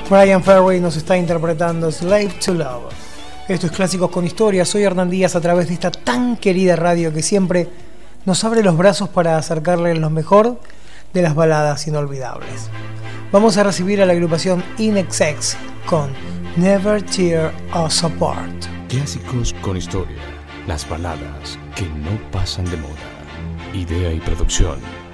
Bryan Ferry nos está interpretando Slave to Love. Esto es Clásicos con Historia. Soy Hernán Díaz a través de esta tan querida radio que siempre nos abre los brazos para acercarle lo mejor de las baladas inolvidables. Vamos a recibir a la agrupación In Excess con Never Tear Us Apart. Clásicos con Historia. Las baladas que no pasan de moda. Idea y producción